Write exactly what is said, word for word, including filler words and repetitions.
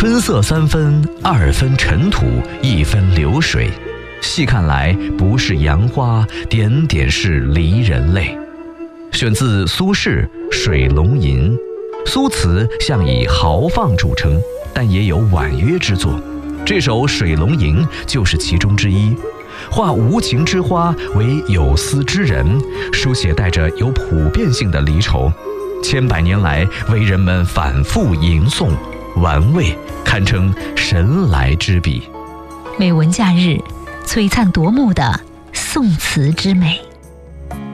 春色三分，二分尘土，一分流水。细看来，不是杨花，点点是离人泪。选自苏轼《水龙吟》。苏词向以豪放著称，但也有婉约之作。这首《水龙吟》就是其中之一。化无情之花为有思之人，书写带着有普遍性的离愁，千百年来为人们反复吟诵玩味，堪称神来之笔。 美文假日，璀璨夺目的宋词之美。